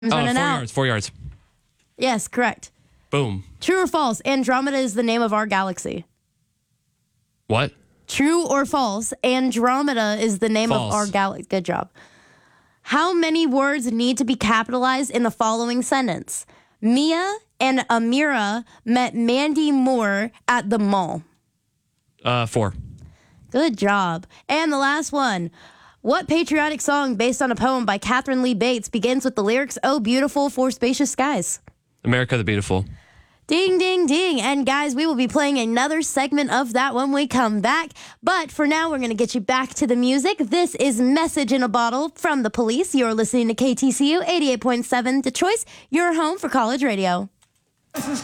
running 4 out. yards. 4 yards. Yes, correct. Boom. True or false? Andromeda is the name of our galaxy. What? True or false? Andromeda is the name False. of our galaxy. Good job. How many words need to be capitalized in the following sentence? Mia and Amira met Mandy Moore at the mall. 4. Good job. And the last one. What patriotic song based on a poem by Catherine Lee Bates begins with the lyrics, "Oh, beautiful for spacious skies"? America the Beautiful. Ding, ding, ding. And guys, we will be playing another segment of that when we come back. But for now, we're going to get you back to the music. This is Message in a Bottle from The Police. You're listening to KTCU 88.7 Detroit, your home for college radio.